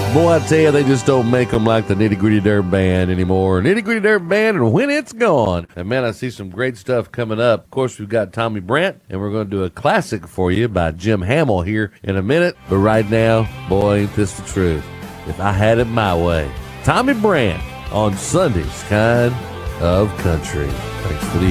Boy, I tell you, they just don't make them like the Nitty Gritty Dirt Band anymore. Nitty Gritty Dirt Band, and when it's gone. And man, I see some great stuff coming up. Of course, we've got Tommy Brandt, and we're going to do a classic for you by Jim Hamill here in a minute. But right now, boy, ain't this the truth. If I had it my way. Tommy Brandt on Sunday's Kind of Country. Thanks for the